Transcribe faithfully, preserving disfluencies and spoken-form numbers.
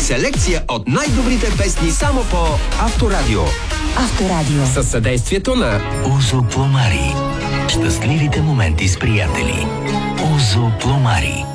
Селекция от най-добрите песни само по Авторадио. Авторадио. Със съдействието на Озо Пломари. Щастливите моменти с приятели. Озо Пломари.